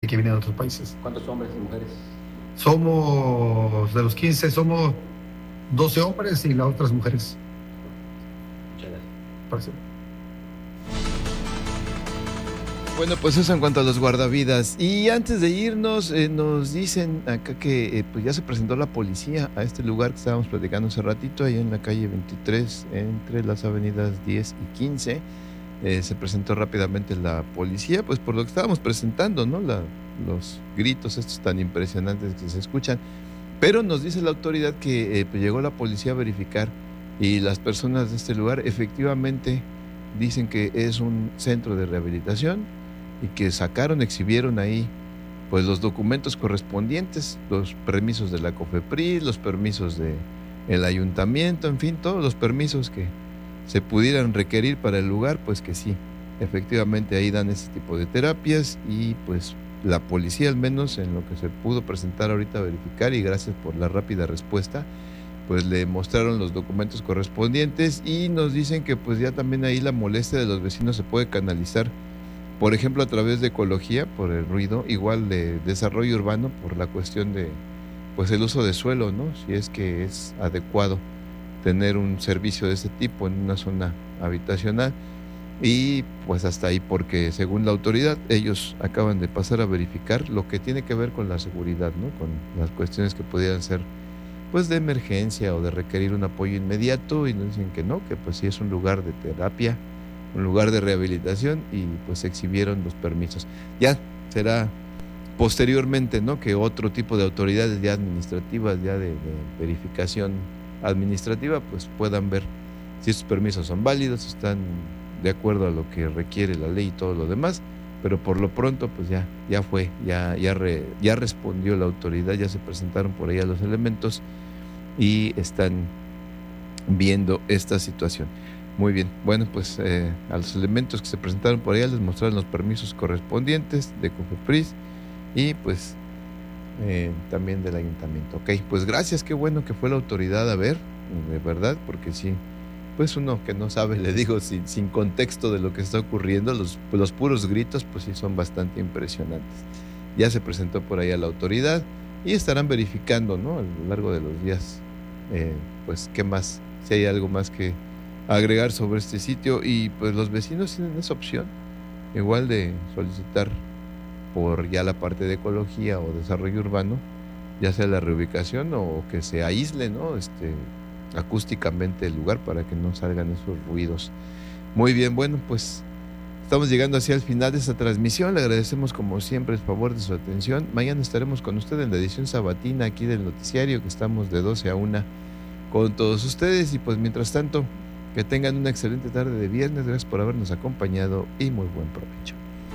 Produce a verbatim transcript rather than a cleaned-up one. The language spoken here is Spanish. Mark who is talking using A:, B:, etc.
A: que vienen de otros países.
B: ¿Cuántos hombres y mujeres?
A: Somos, de los quince, somos doce hombres y las otras mujeres.
B: Muchas gracias.
A: Parece.
C: Bueno, pues eso en cuanto a los guardavidas. Y antes de irnos, eh, nos dicen acá que eh, pues ya se presentó la policía a este lugar que estábamos platicando hace ratito, allá en la calle veintitrés, entre las avenidas diez y quince. Eh, se presentó rápidamente la policía, pues por lo que estábamos presentando, ¿no? La, los gritos estos tan impresionantes que se escuchan. Pero nos dice la autoridad que eh, pues llegó la policía a verificar y las personas de este lugar efectivamente dicen que es un centro de rehabilitación y que sacaron, exhibieron ahí pues los documentos correspondientes, los permisos de la COFEPRIS, los permisos del ayuntamiento, en fin, todos los permisos que se pudieran requerir para el lugar, pues que sí, efectivamente ahí dan ese tipo de terapias y pues la policía, al menos en lo que se pudo presentar ahorita a verificar, y gracias por la rápida respuesta, pues le mostraron los documentos correspondientes y nos dicen que pues ya también ahí la molestia de los vecinos se puede canalizar, por ejemplo, a través de ecología, por el ruido, igual de desarrollo urbano, por la cuestión de pues el uso de suelo, ¿no? Si es que es adecuado tener un servicio de ese tipo en una zona habitacional. Y pues hasta ahí, porque según la autoridad, ellos acaban de pasar a verificar lo que tiene que ver con la seguridad, ¿no? Con las cuestiones que pudieran ser pues de emergencia o de requerir un apoyo inmediato, y nos dicen que no, que pues sí es un lugar de terapia, un lugar de rehabilitación, y pues exhibieron los permisos. Ya será posteriormente, ¿no? Que otro tipo de autoridades ya administrativas, ya de, de verificación administrativa, pues puedan ver si estos permisos son válidos, si están de acuerdo a lo que requiere la ley y todo lo demás, pero por lo pronto pues ya, ya fue, ya, ya, re, ya respondió la autoridad, ya se presentaron por allá los elementos y están viendo esta situación. Muy bien, bueno, pues eh, a los elementos que se presentaron por allá les mostraron los permisos correspondientes de COFEPRIS y pues eh, también del ayuntamiento. Ok, pues gracias, qué bueno que fue la autoridad a ver, de verdad, porque sí, pues uno que no sabe, le digo, sin, sin contexto de lo que está ocurriendo, los, los puros gritos, pues sí son bastante impresionantes. Ya se presentó por ahí a la autoridad y estarán verificando, ¿no? A lo largo de los días, eh, pues qué más, si hay algo más que agregar sobre este sitio, y pues los vecinos tienen esa opción, igual de solicitar por ya la parte de ecología o desarrollo urbano, ya sea la reubicación o que se aísle, ¿no? Este, acústicamente el lugar para que no salgan esos ruidos. Muy bien, bueno, pues estamos llegando hacia el final de esta transmisión. Le agradecemos como siempre el favor de su atención. Mañana estaremos con usted en la edición sabatina aquí del noticiario, que estamos de doce a una con todos ustedes, y pues mientras tanto, que tengan una excelente tarde de viernes. Gracias por habernos acompañado y muy buen provecho.